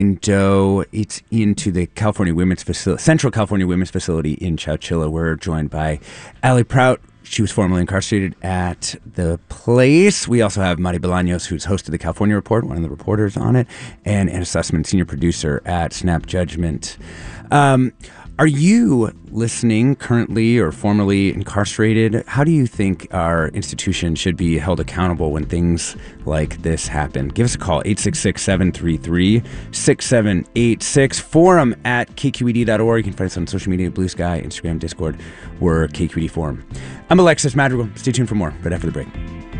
It's into the California Women's Facility, Central California Women's Facility in Chowchilla. We're joined by Allie Prout. She was formerly incarcerated at the place. We also have Mari Bolaños, who's host of the California Report, one of the reporters on it, and Anna Sussman, senior producer at Snap Judgment. Are you listening currently or formerly incarcerated? How do you think our institution should be held accountable when things like this happen? Give us a call, 866-733-6786. Forum at kqed.org. You can find us on social media, Blue Sky, Instagram, Discord. We're KQED Forum. I'm Alexis Madrigal. Stay tuned for more right after the break.